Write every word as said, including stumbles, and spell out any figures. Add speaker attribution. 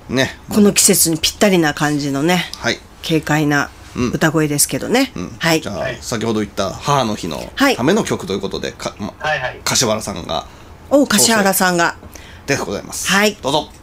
Speaker 1: ね、
Speaker 2: この季節にぴったりな感じのね、
Speaker 1: はい、
Speaker 2: 軽快な歌声ですけどね、
Speaker 1: うんうん、
Speaker 2: はい、
Speaker 1: じゃあ先ほど言った母の日のための曲ということで、か、ま、柏原さんが
Speaker 2: お柏原さんが
Speaker 1: でございます。
Speaker 2: はい、
Speaker 1: どうぞ。